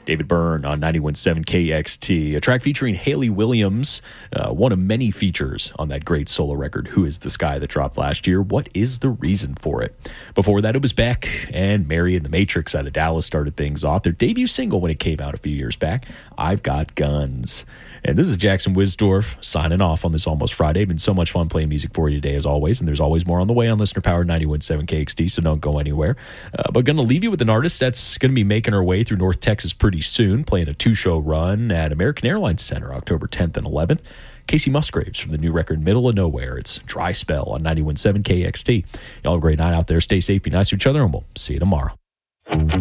David Byrne on 91.7 KXT, a track featuring Hayley Williams, one of many features on that great solo record, Who Is the Sky, that dropped last year. What is the reason for it? Before that, it was Beck and Mary and the Matrix out of Dallas started things off. Their debut single when it came out a few years back, I've Got Guns. And this is Jackson Wisdorf signing off on this Almost Friday. Been so much fun playing music for you today, as always. And there's always more on the way on Listener Power 91.7 KXT, so don't go anywhere. But going to leave you with an artist that's going to be making her way through North Texas pretty soon, playing a 2-show run at American Airlines Center October 10th and 11th. Casey Musgraves from the new record Middle of Nowhere. It's Dry Spell on 91.7 KXT. Y'all have a great night out there. Stay safe, be nice to each other, and we'll see you tomorrow.